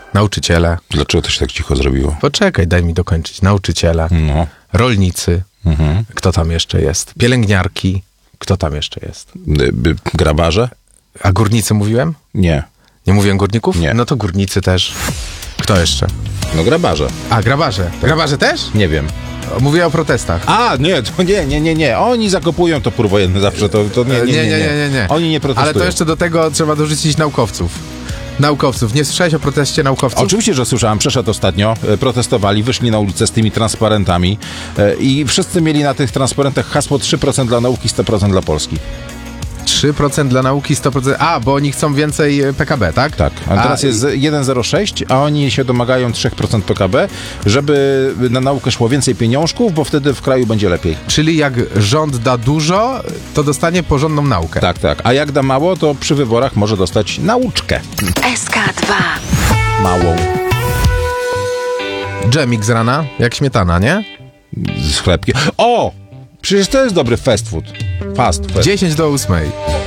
nauczyciele. Dlaczego to się tak cicho zrobiło? Poczekaj, daj mi dokończyć. Nauczyciele, No. rolnicy, kto tam jeszcze jest? Pielęgniarki, kto tam jeszcze jest? Grabarze? A górnicy mówiłem? Nie. Nie mówiłem górników? Nie. No to górnicy też. Kto jeszcze? No grabarze. A, grabarze. Grabarze też? Nie wiem. Mówię o protestach. A, nie, to nie. Oni zakopują topór wojenny zawsze, to nie. Oni nie protestują. Ale to jeszcze do tego trzeba dorzucić naukowców. Naukowców. Nie słyszałeś o proteście naukowców? Oczywiście, że słyszałem. Przeszedł ostatnio. Protestowali, wyszli na ulicę z tymi transparentami i wszyscy mieli na tych transparentach hasło 3% dla nauki, 100% dla Polski. 3% dla nauki, 100%. A, bo oni chcą więcej PKB, tak? Tak. A teraz jest 1,06, a oni się domagają 3% PKB, żeby na naukę szło więcej pieniążków, bo wtedy w kraju będzie lepiej. Czyli jak rząd da dużo, to dostanie porządną naukę. Tak. A jak da mało, to przy wyborach może dostać nauczkę. SK2. Małą. Dżemik z rana, jak śmietana, nie? Z chlebkiem. O! Przecież to jest dobry fast food. Fast food. 10 do 8.